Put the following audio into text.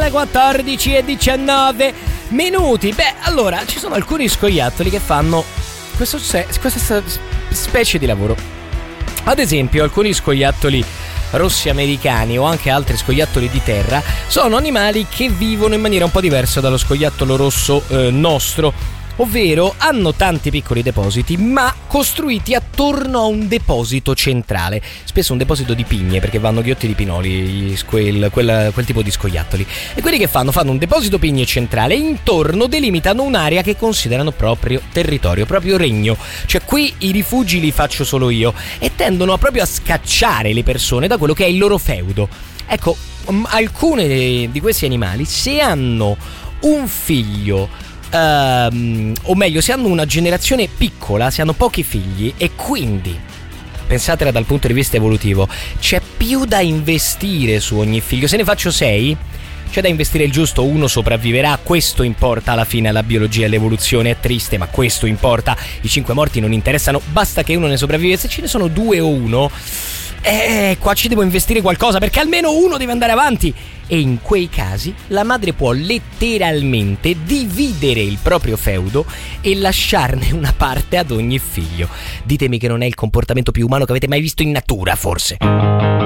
alle 14:19 minuti. Beh, allora, ci sono alcuni scoiattoli che fanno questa specie di lavoro. Ad esempio, alcuni scoiattoli rossi americani o anche altri scoiattoli di terra sono animali che vivono in maniera un po' diversa dallo scoiattolo rosso nostro, ovvero hanno tanti piccoli depositi ma costruiti attorno a un deposito centrale, spesso un deposito di pigne, perché vanno ghiotti di pinoli quel tipo di scoiattoli. E quelli che fanno un deposito pigne centrale e intorno delimitano un'area che considerano proprio territorio, proprio regno, cioè qui i rifugi li faccio solo io, e tendono proprio a scacciare le persone da quello che è il loro feudo. Ecco, alcuni di questi animali, se hanno un figlio, o meglio, se hanno una generazione piccola, se hanno pochi figli, e quindi pensatela dal punto di vista evolutivo, c'è più da investire su ogni figlio. Se ne faccio 6, c'è da investire il giusto, uno sopravviverà, questo importa alla fine alla biologia e all'evoluzione. È triste, ma questo importa. I 5 morti non interessano, basta che uno ne sopravvive. Se ce ne sono 2 o 1, qua ci devo investire qualcosa, perché almeno uno deve andare avanti. E in quei casi la madre può letteralmente dividere il proprio feudo e lasciarne una parte ad ogni figlio. Ditemi che non è il comportamento più umano che avete mai visto in natura, forse.